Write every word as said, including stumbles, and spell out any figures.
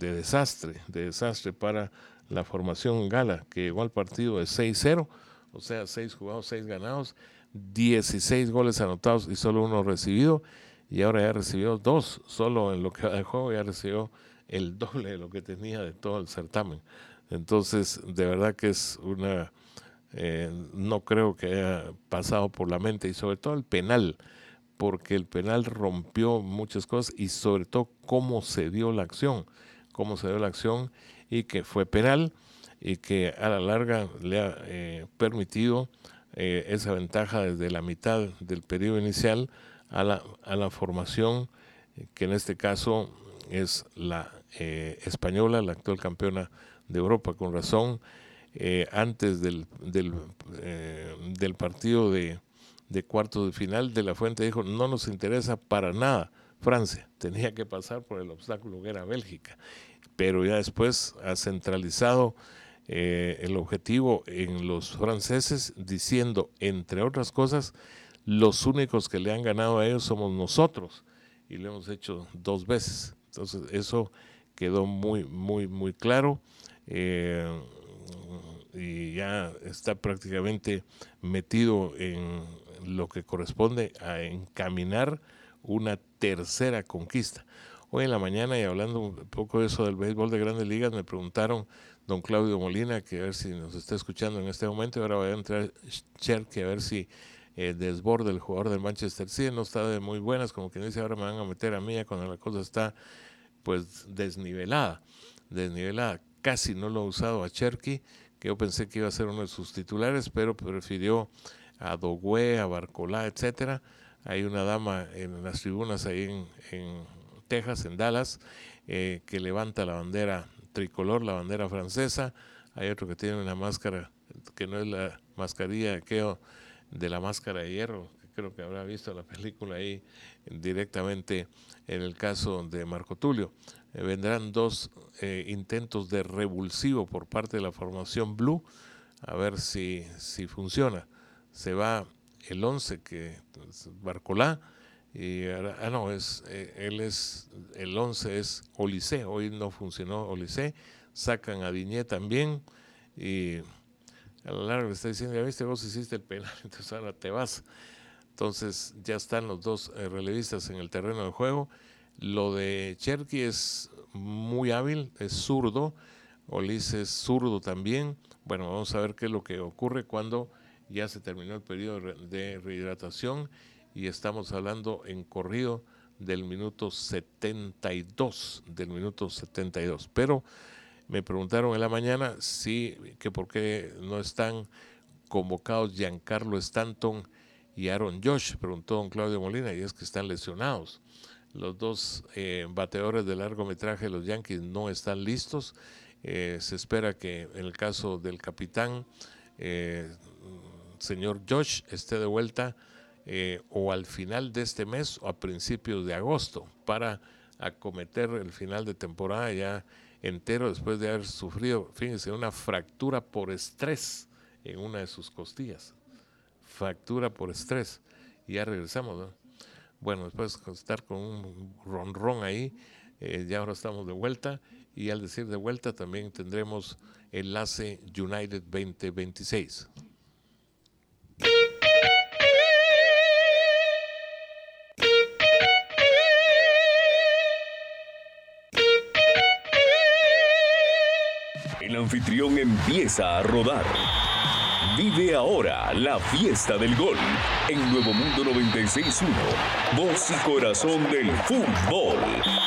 de desastre, de desastre para la formación gala, que llegó al partido de seis cero, o sea, seis jugados, seis ganados, dieciséis goles anotados y solo uno recibido, y ahora ya recibió dos, solo en lo que va de juego ya recibió el doble de lo que tenía de todo el certamen. Entonces, de verdad que es una... Eh, no creo que haya pasado por la mente, y sobre todo el penal, porque el penal rompió muchas cosas, y sobre todo cómo se dio la acción, cómo se dio la acción y que fue penal, y que a la larga le ha eh, permitido eh, esa ventaja desde la mitad del periodo inicial a la, a la formación, que en este caso es la eh, española, la actual campeona de Europa. Con razón, eh, antes del, del, eh, del partido de, de cuartos de final, De la Fuente dijo: no nos interesa para nada Francia, tenía que pasar por el obstáculo que era Bélgica, pero ya después ha centralizado eh, el objetivo en los franceses, diciendo, entre otras cosas, los únicos que le han ganado a ellos somos nosotros, y lo hemos hecho dos veces. Entonces eso quedó muy, muy, muy claro, eh, y ya está prácticamente metido en lo que corresponde a encaminar una tercera conquista. Hoy en la mañana, y hablando un poco de eso del béisbol de Grandes Ligas, me preguntaron don Claudio Molina, que a ver si nos está escuchando en este momento, y ahora va a entrar Cherky a ver si eh, desborda el jugador del Manchester City. No está de muy buenas, como quien dice, ahora me van a meter a mí cuando la cosa está pues desnivelada, desnivelada. Casi no lo ha usado a Cherky, que yo pensé que iba a ser uno de sus titulares, pero prefirió a Dogüe, a Barcolá, etcétera. Hay una dama en las tribunas ahí en, en Texas, en Dallas, eh, que levanta la bandera tricolor, la bandera francesa. Hay otro que tiene una máscara que no es la mascarilla aquello de la máscara de hierro, que creo que habrá visto la película ahí directamente en el caso de Marco Tulio. Eh, vendrán dos eh, intentos de revulsivo por parte de la formación Blue, a ver si, si funciona. Se va el once, que es Barcolá, y ahora, ah no, es, eh, él es, el once es Olise, hoy no funcionó Olise, sacan a Diñé también, y a la larga le está diciendo: ya viste, vos hiciste el penal, entonces ahora te vas. Entonces ya están los dos eh, relevistas en el terreno de juego. Lo de Cherky es muy hábil, es zurdo, Olise es zurdo también. Bueno, vamos a ver qué es lo que ocurre cuando ya se terminó el periodo de rehidratación, y estamos hablando en corrido del minuto setenta y dos, del minuto setenta y dos. Pero me preguntaron en la mañana si, que por qué no están convocados Giancarlo Stanton y Aaron Judge, preguntó don Claudio Molina, y es que están lesionados. Los dos eh, bateadores de largometraje de los Yankees no están listos. Eh, se espera que en el caso del capitán, eh, señor Judge, esté de vuelta eh, o al final de este mes o a principios de agosto, para acometer el final de temporada ya entero, después de haber sufrido, fíjense, una fractura por estrés en una de sus costillas. Fractura por estrés. Y ya regresamos, ¿no? Bueno, después de estar con un ronrón ahí, eh, ya ahora estamos de vuelta, y al decir de vuelta también tendremos Enlace United veinte veintiséis. El anfitrión empieza a rodar. Vive ahora la fiesta del gol en Nuevo Mundo noventa y seis punto uno, voz y corazón del fútbol.